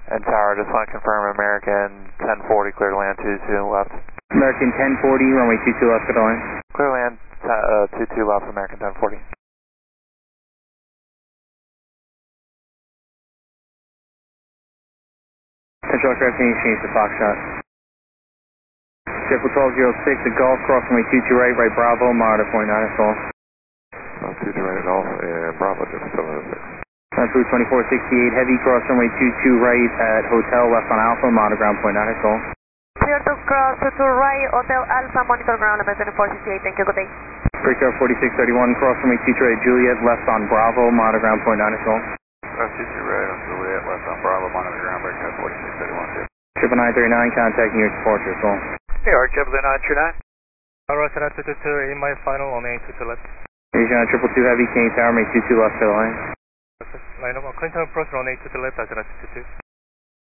And Tower, just want to confirm American 1040, clear to land 22 left. American 1040, runway 22 left, good line. Clear land 22 left, American 1040. Central aircraft change to Foxtrot. Triple 1206, the Gulf, cross runway 22 right, right Bravo, monitor point 9 sol. 22 right Golf and Bravo, just 706. Approved 2468, heavy cross runway 22 right at Hotel left on Alpha, monitor ground point 9 sol. Clear to cross to right, Hotel Alpha, monitor ground level 2468, thank you, good day. Breakout 4631, cross runway 22 right Juliet left on Bravo, monitor ground point 9 sol. 22 right on Juliet, left on Bravo, monitor ground, breakout 4631. 999, contacting your departure sol. Hey, Arch, Evelyn 939. Roger, 222, 8 mile final, on 22 left. Asian 222 heavy, King Tower, make 22 left, good line. Line up, Clinton approach, on 22 left, Azura 222.